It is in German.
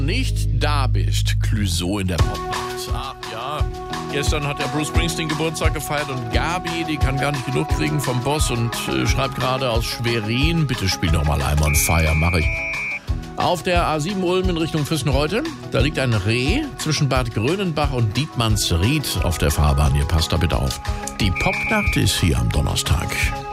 nicht da bist, Clouseau in der Popnacht. Ach ja, gestern hat der Bruce Springsteen Geburtstag gefeiert und Gabi, die kann gar nicht genug kriegen vom Boss und schreibt gerade aus Schwerin, bitte spiel noch mal I'm on Fire, mach ich. Auf der A7 Ulm in Richtung Füssenreuth, da liegt ein Reh zwischen Bad Grönenbach und Dietmannsried auf der Fahrbahn. Ihr passt da bitte auf. Die Popnacht ist hier am Donnerstag.